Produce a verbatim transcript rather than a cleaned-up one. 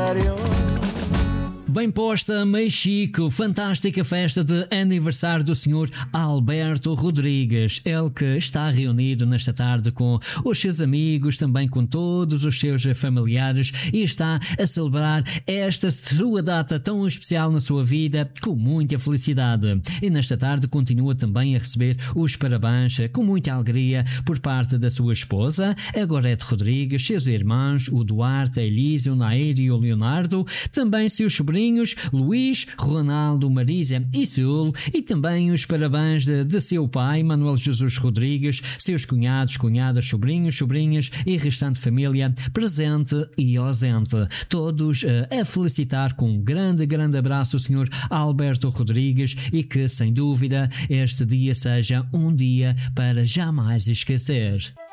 aniversario. Bem posta, meio chique, fantástica festa de aniversário do senhor Alberto Rodrigues. Ele que está reunido nesta tarde com os seus amigos, também com todos os seus familiares, e está a celebrar esta sua data tão especial na sua vida com muita felicidade. E nesta tarde continua também a receber os parabéns com muita alegria por parte da sua esposa, a Gorete Rodrigues, seus irmãos, o Duarte, a Elisa, o Nair e o Leonardo, também seus sobrinhos Luís, Ronaldo, Marisa e Saúl, e também os parabéns de, de seu pai, Manuel Jesus Rodrigues, seus cunhados, cunhadas, sobrinhos, sobrinhas e restante família presente e ausente. Todos uh, a felicitar com um grande, grande abraço o senhor Alberto Rodrigues, e que, sem dúvida, este dia seja um dia para jamais esquecer.